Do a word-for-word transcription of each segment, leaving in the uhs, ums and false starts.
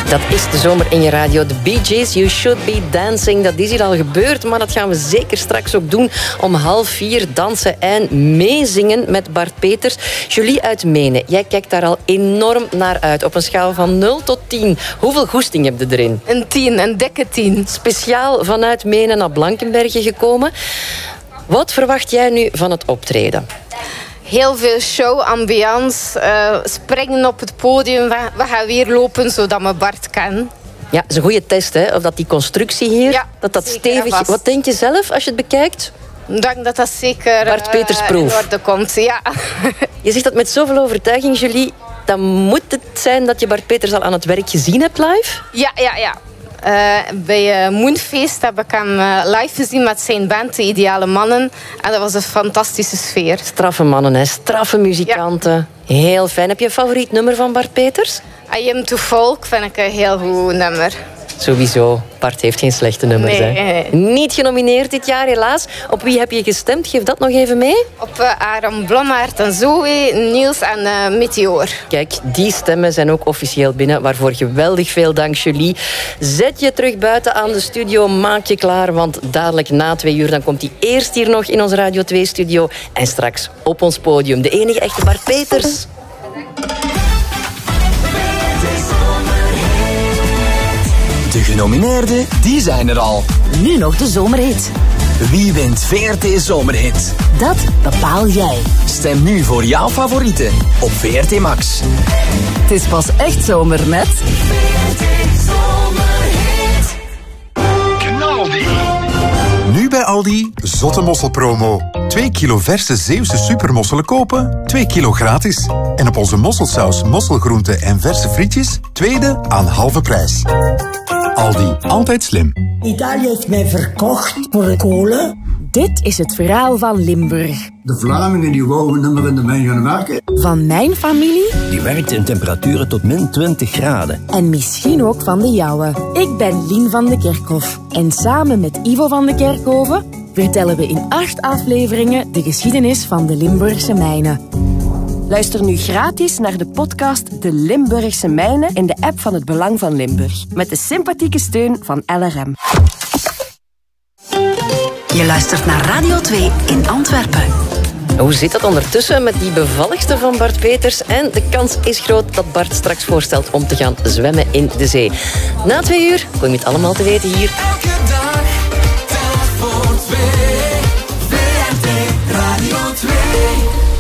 Dat is de zomer in je radio. De Bee Gees, You Should Be Dancing. Dat is hier al gebeurd, maar dat gaan we zeker straks ook doen. Om half vier dansen en meezingen met Bart Peters. Julie uit Menen, jij kijkt daar al enorm naar uit. Op een schaal van nul tot tien. Hoeveel goesting heb je erin? Een tien, een dikke tien. Speciaal vanuit Menen naar Blankenberge gekomen. Wat verwacht jij nu van het optreden? Heel veel show, ambiance, uh, springen op het podium. We, we gaan weer lopen, zodat we Bart kennen. Ja, dat is een goede test, hè? Of dat die constructie hier, ja, dat dat stevig... Wat denk je zelf als je het bekijkt? Ik denk dat dat zeker Bart Peters uh, proef. in orde komt, ja. Je zegt dat met zoveel overtuiging, Julie. Dan moet het zijn dat je Bart Peters al aan het werk gezien hebt live? Ja, ja, ja. Uh, bij uh, Moonfeest heb ik hem uh, live gezien met zijn band, De Ideale Mannen. En dat was een fantastische sfeer. Straffe mannen, hè? Straffe muzikanten. Ja. Heel fijn. Heb je een favoriet nummer van Bart Peters? I Am To Folk vind ik een heel goed nummer. Sowieso. Bart heeft geen slechte nummers. Nee. Hè? Niet genomineerd dit jaar, helaas. Op wie heb je gestemd? Geef dat nog even mee. Op uh, Aaron Blommaert en Zoe, Niels en uh, Meteor. Kijk, die stemmen zijn ook officieel binnen. Waarvoor geweldig veel dank, Julie. Zet je terug buiten aan de studio. Maak je klaar, want dadelijk na twee uur... dan komt hij eerst hier nog in onze Radio twee-studio. En straks op ons podium. De enige echte Bart Peters. De genomineerden, die zijn er al. Nu nog de zomerhit. Wie wint V R T Zomerhit? Dat bepaal jij. Stem nu voor jouw favorieten op V R T Max. Het is pas echt zomer met... V R T Zomerhit. Knaldi. Nu bij Aldi, zotte mosselpromo. twee kilo verse Zeeuwse supermosselen kopen, twee kilo gratis. En op onze mosselsaus, mosselgroenten en verse frietjes, tweede aan halve prijs. Aldi, altijd slim. Italië heeft mij verkocht voor de kolen. Dit is het verhaal van Limburg. De Vlamingen die wouden nummer in de mijn gaan maken. Van mijn familie. Die werkt in temperaturen tot min twintig graden. En misschien ook van de jouwe. Ik ben Lien van de Kerkhof. En samen met Ivo van de Kerkhoven vertellen we in acht afleveringen de geschiedenis van de Limburgse mijnen. Luister nu gratis naar de podcast De Limburgse Mijnen in de app van het Belang van Limburg. Met de sympathieke steun van L R M. Je luistert naar Radio twee in Antwerpen. Hoe zit dat ondertussen met die bevalligste van Bart Peters? En de kans is groot dat Bart straks voorstelt om te gaan zwemmen in de zee. Na twee uur kom je het allemaal te weten hier. Elke dag, telk voor twee. V R T Radio twee.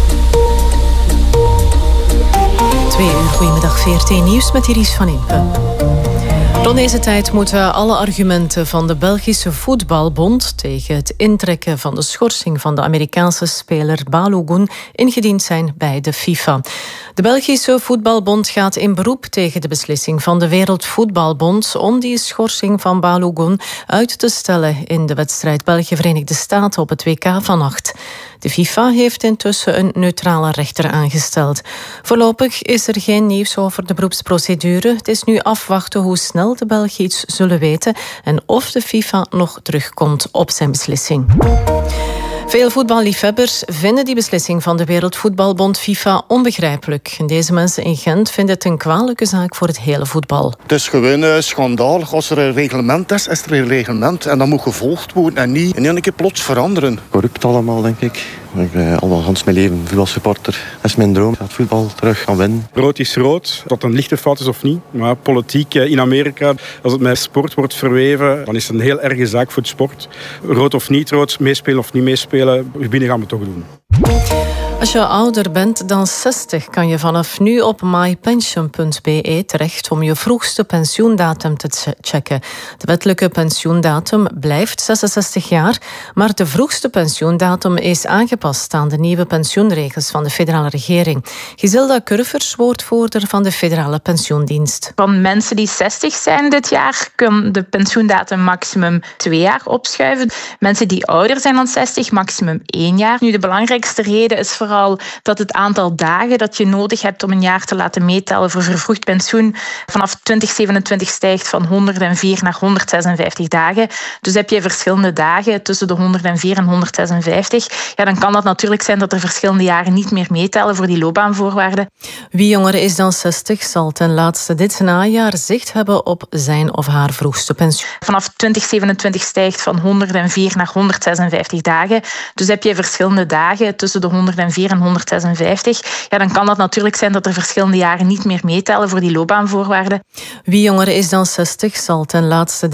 Twee uur, goedemiddag V R T Nieuws met Iris van Impe. Rond deze tijd moeten alle argumenten van de Belgische Voetbalbond tegen het intrekken van de schorsing van de Amerikaanse speler Balogun ingediend zijn bij de FIFA. De Belgische Voetbalbond gaat in beroep tegen de beslissing van de Wereldvoetbalbond om die schorsing van Balogun uit te stellen in de wedstrijd België-Verenigde Staten op het W K vannacht. De FIFA heeft intussen een neutrale rechter aangesteld. Voorlopig is er geen nieuws over de beroepsprocedure. Het is nu afwachten hoe snel de Belgen iets zullen weten en of de FIFA nog terugkomt op zijn beslissing. Veel voetballiefhebbers vinden die beslissing van de Wereldvoetbalbond FIFA onbegrijpelijk. En deze mensen in Gent vinden het een kwalijke zaak voor het hele voetbal. Het is gewoon uh, schandalig. Als er een reglement is, is er een reglement. En dat moet gevolgd worden en niet in één keer plots veranderen. Corrupt allemaal, denk ik. Ik ben al Hans mijn leven voetbalsupporter. Dat is mijn droom, dat voetbal terug gaan winnen. Rood is rood, of dat een lichte fout is of niet. Maar politiek in Amerika, als het met sport wordt verweven, dan is het een heel erge zaak voor het sport. Rood of niet rood, meespelen of niet meespelen, binnen gaan we het toch doen. Als je ouder bent dan zestig kan je vanaf nu op mypension punt b e terecht om je vroegste pensioendatum te checken. De wettelijke pensioendatum blijft zesenzestig jaar, maar de vroegste pensioendatum is aangepast aan de nieuwe pensioenregels van de federale regering. Giselda Curvers, woordvoerder van de federale pensioendienst. Van mensen die zestig zijn dit jaar kan de pensioendatum maximum twee jaar opschuiven. Mensen die ouder zijn dan zestig maximum één jaar. Nu, de belangrijkste reden is vooral vooral dat het aantal dagen dat je nodig hebt om een jaar te laten meetellen voor vervroegd pensioen vanaf twintig zevenentwintig stijgt van honderdvier naar honderdzesenvijftig dagen. Dus heb je verschillende dagen tussen de honderdvier en honderdzesenvijftig, ja, dan kan dat natuurlijk zijn dat er verschillende jaren niet meer meetellen voor die loopbaanvoorwaarden. Wie jonger is dan zestig zal ten laatste dit najaar zicht hebben op zijn of haar vroegste pensioen. Vanaf twintig zevenentwintig stijgt van honderdvier naar honderdzesenvijftig dagen. Dus heb je verschillende dagen tussen de honderdvier en honderdzesenvijftig. Ja, dan kan dat natuurlijk zijn dat er verschillende jaren niet meer meetellen voor die loopbaanvoorwaarden. Wie jonger is dan zestig zal ten laatste